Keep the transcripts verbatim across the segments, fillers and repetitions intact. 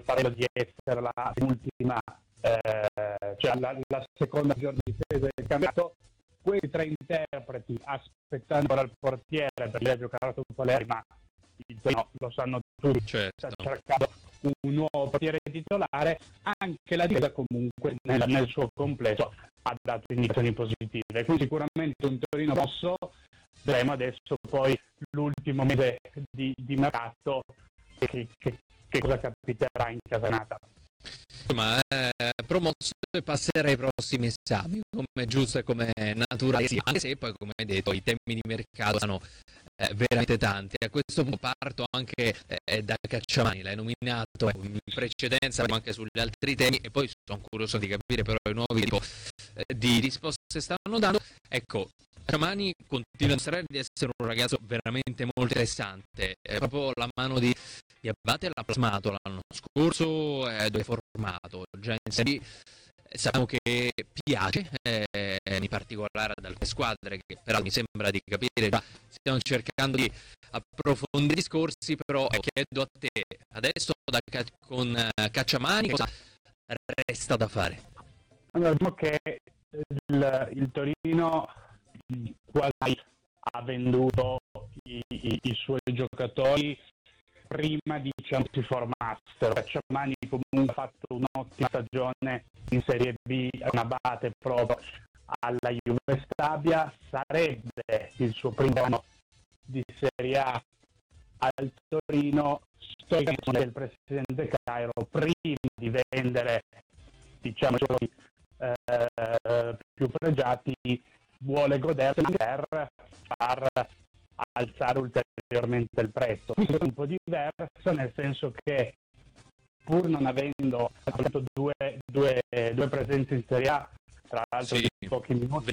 parlando di essere la ultima, eh, cioè la, la seconda miglior difesa del campionato. Quei tre interpreti aspettando ora il portiere per lei giocare a Palermo, ma il Torino lo sanno tutti, certo. sta cercando un nuovo portiere titolare. Anche la difesa comunque nel, nel suo completo ha dato indicazioni positive, quindi sicuramente un Torino mosso. Vedremo adesso poi l'ultimo mese di, di mercato che, che, che cosa capiterà in casanata. Ma eh, promosso e passerà ai prossimi esami, come giusto e come naturale sia, anche se poi, come hai detto, i temi di mercato sono eh, veramente tanti. A questo punto parto anche eh, da Cacciamani, l'hai nominato in precedenza anche sugli altri temi, e poi sono curioso di capire però i nuovi tipo eh, di risposte stanno dando. Ecco, Cacciamani continua a mostrare di essere un ragazzo veramente molto interessante, è proprio la mano di di Abate l'ha plasmato l'anno scorso, eh, dove è formato già in Serie B. Sappiamo che piace, eh, in particolare ad altre squadre, che però mi sembra di capire già stiamo cercando di approfondire i discorsi, però eh, chiedo a te adesso da, con uh, Cacciamani cosa resta da fare? Allora, diciamo che il, il Torino quasi ha venduto i, i, i suoi giocatori prima, diciamo, si formassero. Cacciamani comunque ha fatto un'ottima stagione in Serie B, una base proprio alla Juve Stabia, sarebbe il suo primo anno di Serie A al Torino. Storicamente il presidente Cairo, prima di vendere, diciamo, i suoi eh, più pregiati, vuole godersi per far alzare ulteriormente il prezzo. Questo è un po' diverso, nel senso che pur non avendo fatto due, due, due presenze in Serie A, tra l'altro sì, di pochi minuti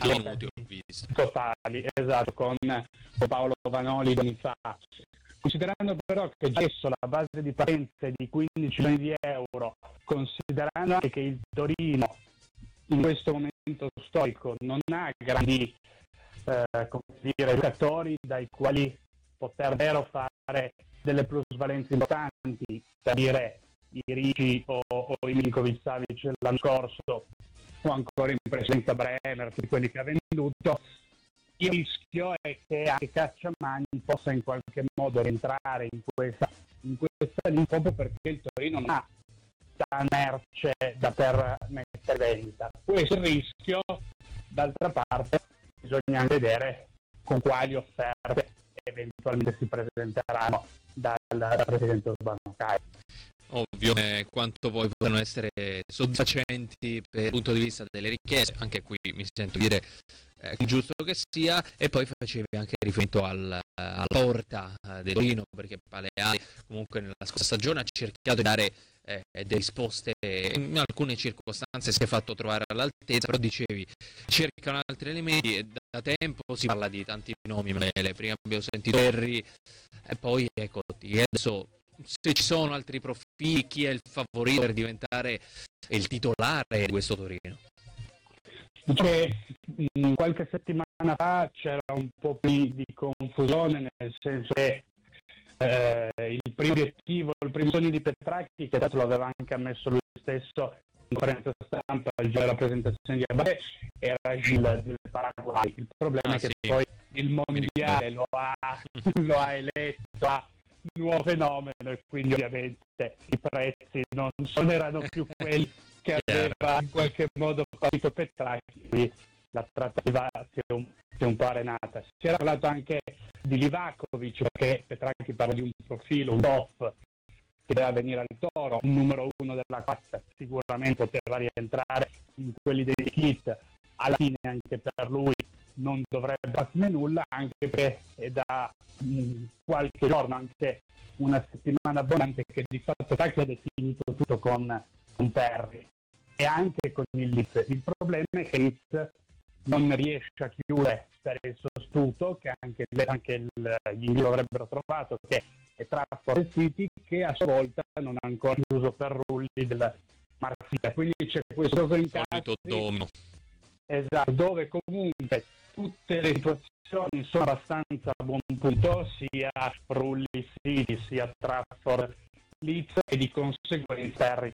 totali, esatto, con, con Paolo Vanoli due anni fa. Considerando però che già adesso la base di partenza è di quindici milioni di euro, considerando anche che il Torino in questo momento storico non ha grandi eh, come dire, giocatori dai quali poter davvero fare delle plusvalenze importanti, per dire i Ricci o, o i Milinkovic-Savic l'anno scorso, o ancora in precedenza Bremer, tutti quelli che ha venduto. Il rischio è che anche Cacciamani possa in qualche modo rientrare in questa, in questa linea, proprio perché il Torino non ha tanta merce da per mettere in vendita. Questo è il rischio. D'altra parte bisogna anche vedere con quali offerte eventualmente si presenteranno dal, dal presidente Urbano Cairo. Ovvio, eh, quanto poi possano essere soddisfacenti per il punto di vista delle richieste, anche qui mi sento dire eh, il giusto che sia. E poi facevi anche riferimento al, alla porta eh, del Torino, perché Paleari comunque nella scorsa stagione ha cercato di dare eh, delle risposte, in alcune circostanze si è fatto trovare all'altezza, però dicevi cercano altri elementi, e da tempo si parla di tanti nomi, prima abbiamo sentito Terry, e poi ecco, adesso se ci sono altri profili, chi è il favorito per diventare il titolare di questo Torino? Che qualche settimana fa c'era un po' più di confusione, nel senso che eh, il primo obiettivo, il primo sogno di Petracchi, che dato lo aveva anche ammesso lui stesso in conferenza stampa al giorno della presentazione di Abate, era Gil del Paraguay. Il problema ah, è che sì. poi il mondiale lo ha, lo ha eletto a nuovo fenomeno, e quindi ovviamente i prezzi non erano più quelli che aveva in qualche modo fatto Petracchi, quindi la trattativa si è, un, si è un po' arenata. Si era parlato anche di Livakovic, perché Petracchi parla di un profilo, un top che deve venire al Toro, un numero uno della classe, sicuramente poteva rientrare in quelli dei kit. Alla fine anche per lui non dovrebbe farne nulla, anche perché è da mh, qualche giorno, anche una settimana abbondante, che di fatto Petracchi ha definito tutto con, con Perry e anche con il Leeds. Il problema è che Leeds non riesce a chiudere per il sostituto, che anche, anche il, gli inglesi avrebbero trovato, che è Trafford City, che a sua volta non ha ancora chiuso per Rulli del Marsiglia. Quindi c'è questo gioco in casa, esatto, dove comunque tutte le situazioni sono abbastanza a buon punto, sia Rulli City sia Trafford Leeds e di conseguenza Harry